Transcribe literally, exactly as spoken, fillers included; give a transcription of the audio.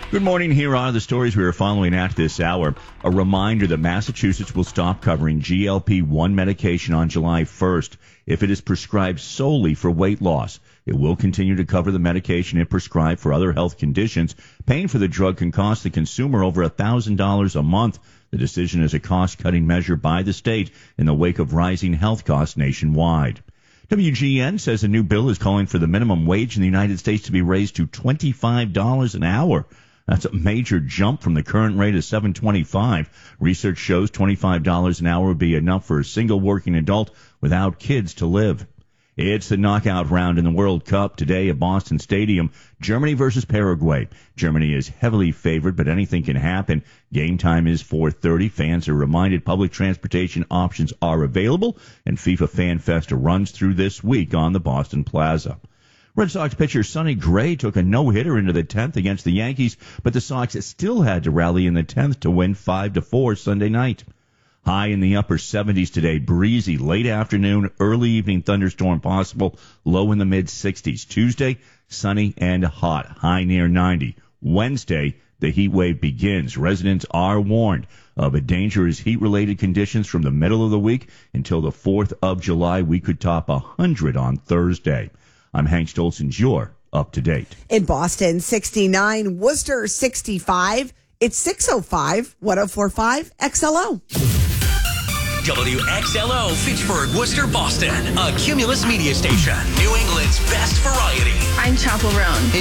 Good morning. Here are the stories we are following at this hour. A reminder that Massachusetts will stop covering G L P one medication on July first if it is prescribed solely for weight loss. It will continue to cover the medication it prescribed for other health conditions. Paying for the drug can cost the consumer over one thousand dollars a month. The decision is a cost-cutting measure by the state in the wake of rising health costs nationwide. W G N says a new bill is calling for the minimum wage in the United States to be raised to twenty-five dollars an hour. That's a major jump from the current rate of seven dollars and twenty-five cents. Research shows twenty-five dollars an hour would be enough for a single working adult without kids to live. It's the knockout round in the World Cup today at Boston Stadium. Germany versus Paraguay. Germany is heavily favored, but anything can happen. Game time is four thirty. Fans are reminded public transportation options are available, and FIFA Fan Fest runs through this week on the Boston Plaza. Red Sox pitcher Sonny Gray took a no-hitter into the tenth against the Yankees, but the Sox still had to rally in the tenth to win five to four Sunday night. High in the upper seventies today, breezy, late afternoon, early evening thunderstorm possible, low in the mid-sixties. Tuesday, sunny and hot, high near ninety. Wednesday, the heat wave begins. Residents are warned of dangerous heat-related conditions from the middle of the week until the fourth of July. We could top one hundred on Thursday. I'm Hank Stolzens. You're up to date. In Boston, sixty-nine. Worcester, sixty-five. It's six oh five, one oh four point five X L O. W X L O, Fitchburg, Worcester, Boston. A Cumulus media station. New England's best variety. I'm Chapel Roan.